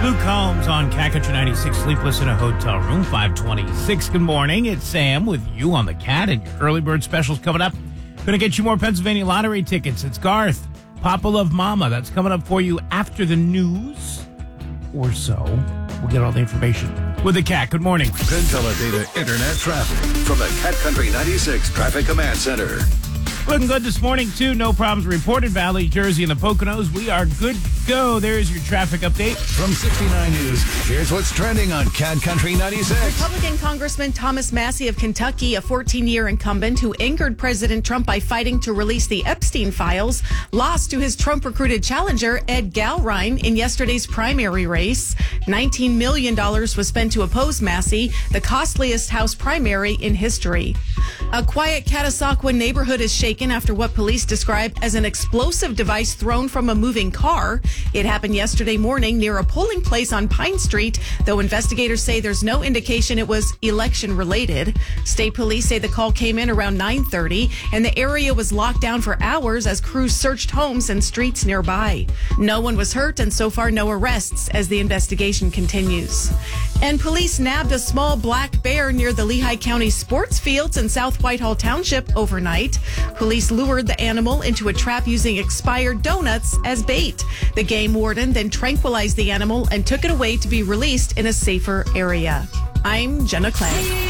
Luke Combs on Cat Country 96, sleepless in a hotel room, 526. Good morning. It's Sam with you on the Cat, and your early bird specials coming up. Going to get you more Pennsylvania lottery tickets. It's Garth, Papa Love Mama. That's coming up for you after the news, or so. We'll get all the information with the Cat. Good morning. PenTeleData Internet traffic from the Cat Country 96 Traffic Command Center. Looking good this morning, too. No problems reported. Valley, Jersey, and the Poconos. We are good to go. There's your traffic update. From 69 News, here's what's trending on Cat Country 96. Republican Congressman Thomas Massie of Kentucky, a 14-year incumbent who angered President Trump by fighting to release the Epstein files, lost to his Trump-recruited challenger, Ed Galrine, in yesterday's primary race. $19 million was spent to oppose Massie, the costliest House primary in history. A quiet Catasauqua neighborhood is shaken after what police described as an explosive device thrown from a moving car. It happened yesterday morning near a polling place on Pine Street, though investigators say there's no indication it was election-related. State police say the call came in around 9:30, and the area was locked down for hours as crews searched homes and streets nearby. No one was hurt, and so far no arrests as the investigation continues. And police nabbed a small black bear near the Lehigh County sports fields in South Whitehall Township overnight. Police lured the animal into a trap using expired donuts as bait. The game warden then tranquilized the animal and took it away to be released in a safer area. I'm Jenna Clay.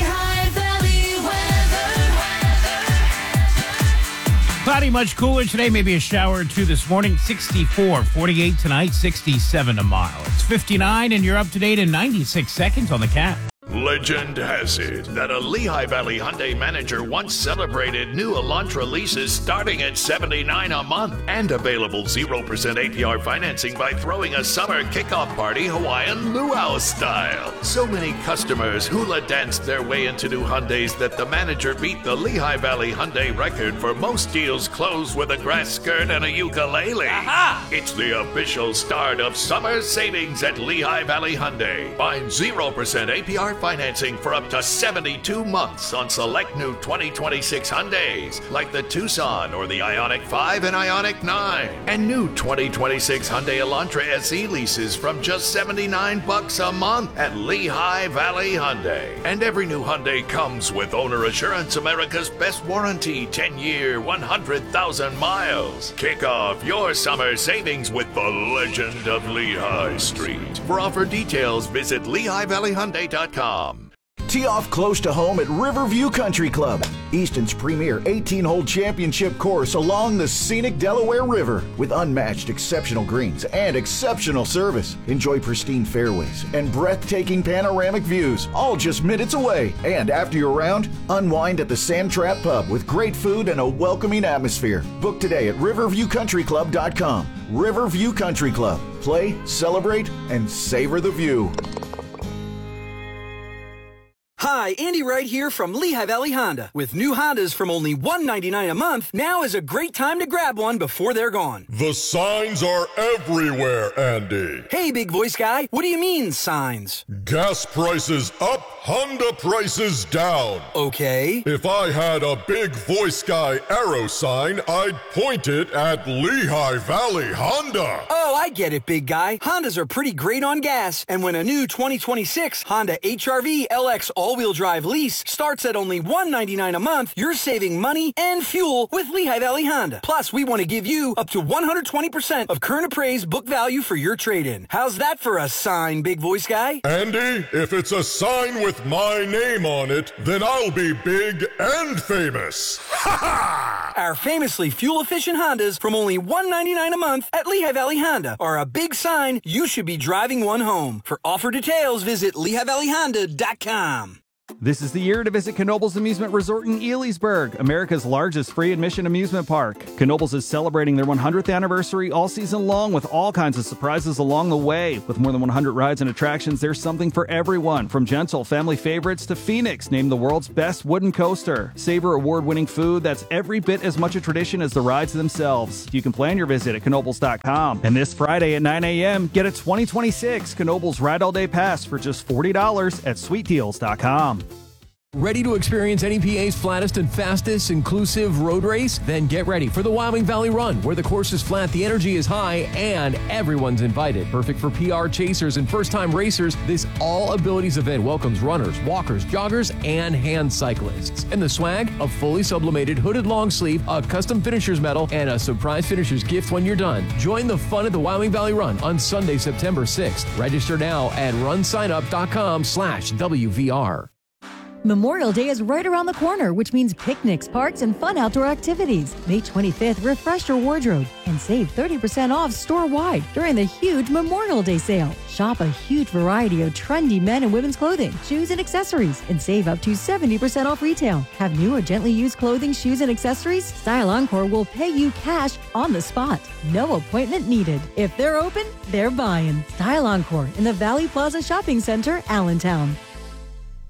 Cloudy, much cooler today. Maybe a shower or two this morning. 64, 48 tonight, 67 tomorrow. It's 59, and you're up to date in 96 seconds on the Cat. Legend has it that a Lehigh Valley Hyundai manager once celebrated new Elantra leases starting at $79 a month and available 0% APR financing by throwing a summer kickoff party Hawaiian luau style. So many customers hula danced their way into new Hyundais that the manager beat the Lehigh Valley Hyundai record for most deals closed with a grass skirt and a ukulele. Aha! It's the official start of summer savings at Lehigh Valley Hyundai. Find 0% APR financing for up to 72 months on select new 2026 Hyundais, like the Tucson or the Ioniq 5 and Ioniq 9. And new 2026 Hyundai Elantra SE leases from just $79 a month at Lehigh Valley Hyundai. And every new Hyundai comes with Owner Assurance, America's best warranty, 10-year, 100,000 miles. Kick off your summer savings with the legend of Lehigh Street. For offer details, visit LehighValleyHyundai.com. Tee off close to home at Riverview Country Club, Easton's premier 18-hole championship course along the scenic Delaware River with unmatched exceptional greens and exceptional service. Enjoy pristine fairways and breathtaking panoramic views, all just minutes away. And after your round, unwind at the Sand Trap Pub with great food and a welcoming atmosphere. Book today at riverviewcountryclub.com. Riverview Country Club. Play, celebrate, and savor the view. Hi, Andy Wright here from Lehigh Valley Honda. With new Hondas from only $199 a month, now is a great time to grab one before they're gone. The signs are everywhere, Andy. Hey, big voice guy, what do you mean, signs? Gas prices up, Honda prices down. Okay. If I had a big voice guy arrow sign, I'd point it at Lehigh Valley Honda. Oh, I get it, big guy. Hondas are pretty great on gas, and when a new 2026 Honda HR-V LX all-wheel drive lease starts at only $199 a month, you're saving money and fuel with Lehigh Valley Honda. Plus, we want to give you up to 120% of current appraised book value for your trade-in. How's that for a sign, big voice guy? Andy, if it's a sign with my name on it, then I'll be big and famous. Ha ha! Our famously fuel-efficient Hondas from only $199 a month at Lehigh Valley Honda are a big sign you should be driving one home. For offer details, visit LehighValleyHonda.com. This is the year to visit Knoebels Amusement Resort in Elysburg, America's largest free admission amusement park. Knoebels is celebrating their 100th anniversary all season long with all kinds of surprises along the way. With more than 100 rides and attractions, there's something for everyone, from gentle family favorites to Phoenix, named the world's best wooden coaster. Savor award-winning food that's every bit as much a tradition as the rides themselves. You can plan your visit at Knoebels.com. And this Friday at 9 a.m., get a 2026 Knoebels Ride All Day Pass for just $40 at SweetDeals.com. Ready to experience NEPA's flattest and fastest inclusive road race? Then get ready for the Wyoming Valley Run, where the course is flat, the energy is high, and everyone's invited. Perfect for PR chasers and first-time racers, this all-abilities event welcomes runners, walkers, joggers, and hand cyclists. And the swag? A fully sublimated hooded long sleeve, a custom finisher's medal, and a surprise finisher's gift when you're done. Join the fun at the Wyoming Valley Run on Sunday, September 6th. Register now at runsignup.com/WVR. Memorial Day is right around the corner, which means picnics, parks, and fun outdoor activities. May 25th, refresh your wardrobe and save 30% off store-wide during the huge Memorial Day sale. Shop a huge variety of trendy men and women's clothing, shoes, and accessories, and save up to 70% off retail. Have new or gently used clothing, shoes, and accessories? Style Encore will pay you cash on the spot. No appointment needed. If they're open, they're buying. Style Encore in the Valley Plaza Shopping Center, Allentown.